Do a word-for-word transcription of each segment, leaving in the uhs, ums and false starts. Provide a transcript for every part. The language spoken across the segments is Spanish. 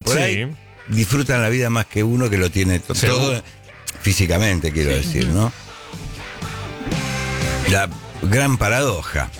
por Sí. ahí disfrutan la vida más que uno que lo tiene to- Seguro. todo físicamente, quiero decir, ¿no? La gran paradoja.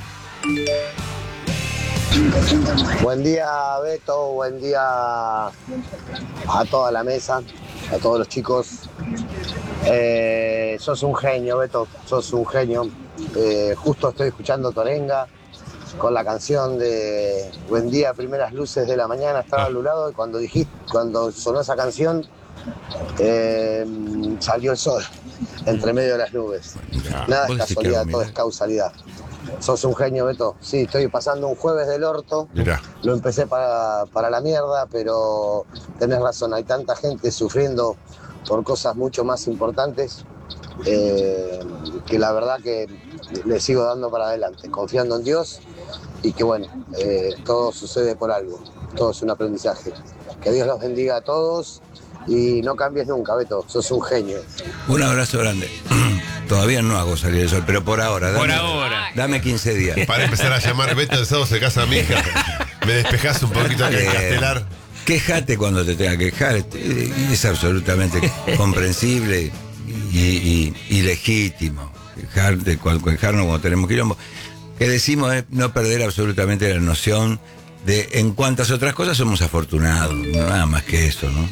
Buen día, Beto, buen día a toda la mesa, a todos los chicos. Eh, sos un genio, Beto, sos un genio. Eh, justo estoy escuchando Torenga con la canción de Buen día, primeras luces de la mañana, estaba al lado y cuando dijiste, cuando sonó esa canción, eh, salió el sol entre medio de las nubes. Nada es vos decís que casualidad, hago, todo mirá. es causalidad. Sos un genio, Beto. Sí, estoy pasando un jueves del orto. Mirá. Lo empecé para, para la mierda, pero tenés razón, hay tanta gente sufriendo por cosas mucho más importantes eh, que la verdad que le sigo dando para adelante, confiando en Dios y que bueno, eh, todo sucede por algo, todo es un aprendizaje. Que Dios los bendiga a todos y no cambies nunca, Beto, sos un genio. Un abrazo grande. Todavía no hago salir el sol, pero por ahora. Dame, Por ahora. Dame quince días. Para empezar a llamar Beto, el sábado se casa mi hija. Me despejás un poquito acá en Eh, Castelar. Quejate cuando te tenga que quejar. eh, Es absolutamente comprensible y, y- y legítimo. Quejarte, cuando, quejarnos cuando tenemos quilombo. Que decimos es no perder absolutamente la noción de en cuantas otras cosas somos afortunados. Nada más que eso, ¿no?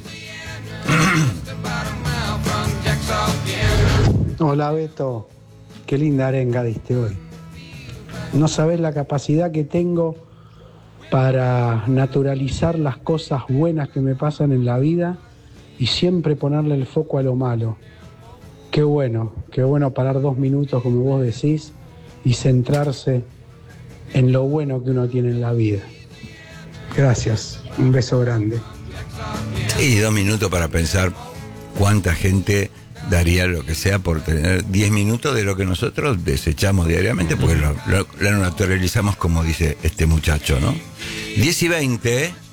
Hola Beto, qué linda arenga diste hoy. No sabés la capacidad que tengo para naturalizar las cosas buenas que me pasan en la vida y siempre ponerle el foco a lo malo. Qué bueno, qué bueno parar dos minutos como vos decís y centrarse en lo bueno que uno tiene en la vida. Gracias, un beso grande. Y dos minutos para pensar cuánta gente daría lo que sea por tener diez minutos de lo que nosotros desechamos diariamente, porque lo, lo- lo naturalizamos como dice este muchacho, ¿no? diez y veinte, ¿eh?